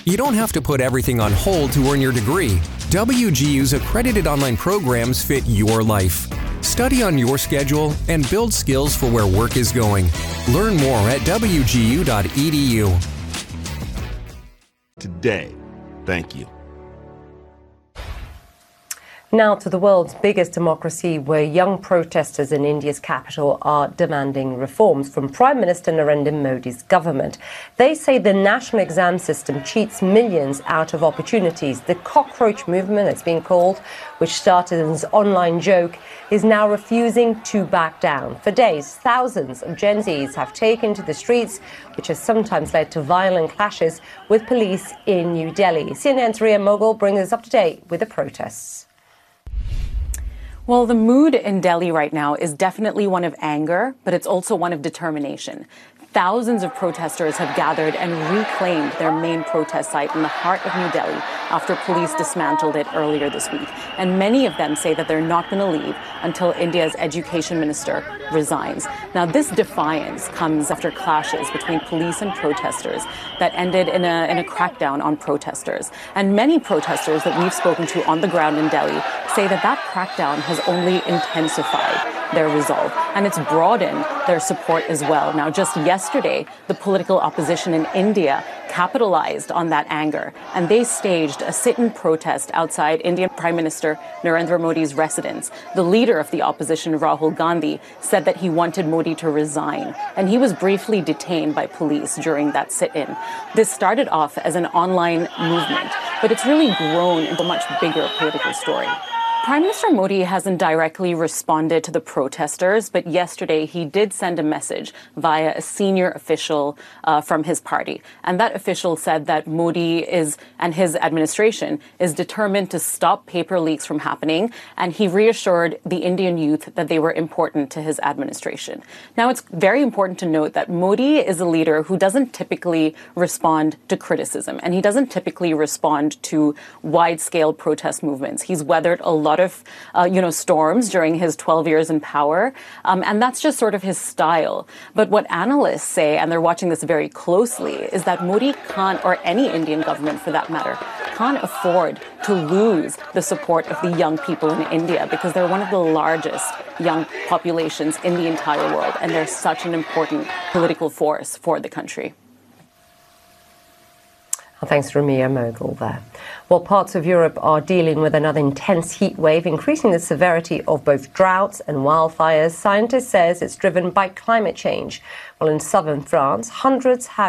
You don't have to put everything on hold to earn your degree. WGU's accredited online programs fit your life. Study on your schedule and build skills for where work is going. Learn more at wgu.edu. Today, thank you. Now to the world's biggest democracy, where young protesters in India's capital are demanding reforms from Prime Minister Narendra Modi's government. They say the national exam system cheats millions out of opportunities. The cockroach movement, it's been called, which started as an online joke, is now refusing to back down. For days, thousands of Gen Zs have taken to the streets, which has sometimes led to violent clashes with police in New Delhi. CNN's Ria Moghul brings us up to date with the protests. Well, the mood in Delhi right now is definitely one of anger, but it's also one of determination. Thousands of protesters have gathered and reclaimed their main protest site in the heart of New Delhi after police dismantled it earlier this week. And many of them say that they're not going to leave until India's education minister resigns. Now, this defiance comes after clashes between police and protesters that ended in a crackdown on protesters. And many protesters that we've spoken to on the ground in Delhi say that that crackdown has only intensified their resolve, and it's broadened their support as well. Now, just yesterday, the political opposition in India capitalized on that anger, and they staged a sit-in protest outside Indian Prime Minister Narendra Modi's residence. The leader of the opposition, Rahul Gandhi, said that he wanted Modi to resign, and he was briefly detained by police during that sit-in. This started off as an online movement, but it's really grown into a much bigger political story. Prime Minister Modi hasn't directly responded to the protesters, but yesterday he did send a message via a senior official from his party. And that official said that Modi and his administration is determined to stop paper leaks from happening. And he reassured the Indian youth that they were important to his administration. Now, it's very important to note that Modi is a leader who doesn't typically respond to criticism, and he doesn't typically respond to wide-scale protest movements. He's weathered a lot of storms during his 12 years in power, and that's just sort of his style. But what analysts say, and they're watching this very closely, is that Modi can't, or any Indian government for that matter, can't afford to lose the support of the young people in India, because they're one of the largest young populations in the entire world, and they're such an important political force for the country. Thanks to Ria Moghul there. Well, parts of Europe are dealing with another intense heat wave, increasing the severity of both droughts and wildfires. Scientists say it's driven by climate change. Well, in southern France, hundreds have